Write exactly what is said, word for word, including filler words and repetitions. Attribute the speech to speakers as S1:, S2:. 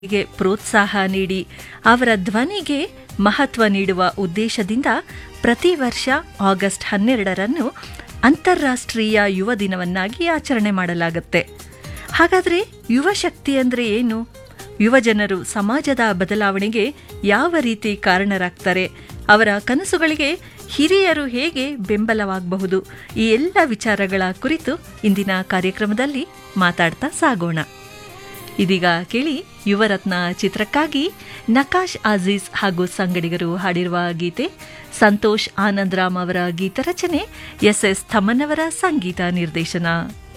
S1: ಗೆ ಪ್ರೋತ್ಸಾಹ ನೀಡಿ ಅವರ ಧ್ವನಿಗೆ ಮಹತ್ವ ನೀಡುವ ಉದ್ದೇಶದಿಂದ ಪ್ರತಿ ವರ್ಷ ಆಗಸ್ಟ್ ಹನ್ನೆರಡರಂದು ಅಂತಾರಾಷ್ಟ್ರೀಯ ಯುವ ದಿನವನ್ನಾಗಿ ಆಚರಣೆ ಮಾಡಲಾಗುತ್ತೆ. ಹಾಗಾದರೆ ಯುವ ಶಕ್ತಿ ಅಂದರೆ ಏನು? ಯುವಜನರು ಸಮಾಜದ ಬದಲಾವಣೆಗೆ ಯಾವ ರೀತಿ ಕಾರಣರಾಗ್ತಾರೆ? ಅವರ ಕನಸುಗಳಿಗೆ ಹಿರಿಯರು ಹೇಗೆ ಬೆಂಬಲವಾಗಬಹುದು? ಈ ಎಲ್ಲ ವಿಚಾರಗಳ ಕುರಿತು ಇಂದಿನ ಕಾರ್ಯಕ್ರಮದಲ್ಲಿ ಮಾತಾಡ್ತಾ ಸಾಗೋಣ. ಇದೀಗ ಕೇಳಿ ಯುವರತ್ನ ಚಿತ್ರಕ್ಕಾಗಿ ನಕಾಶ್ ಅಜೀಜ್ ಹಾಗೂ ಸಂಗಡಿಗರು ಹಾಡಿರುವ ಗೀತೆ. ಸಂತೋಷ್ ಆನಂದರಾಮ್ ಅವರ ಗೀತ ರಚನೆ, ಎಸ್ ಎಸ್ ಥಮನ್ ಅವರ ಸಂಗೀತ ನಿರ್ದೇಶನ.